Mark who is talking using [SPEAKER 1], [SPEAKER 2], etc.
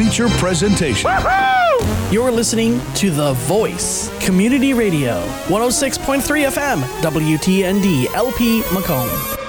[SPEAKER 1] feature presentation.
[SPEAKER 2] You're listening to The Voice, Community Radio, 106.3 FM, WTND, LP Macomb.